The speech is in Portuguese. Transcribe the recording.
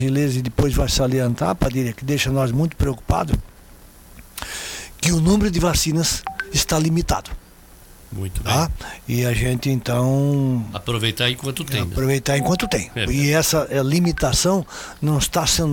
e depois vai salientar, Padilha, que deixa nós muito preocupados, que o número de vacinas está limitado. Muito bem. Tá? E a gente, então... Aproveitar enquanto tem. Aproveitar enquanto tem. É. E essa limitação não está sendo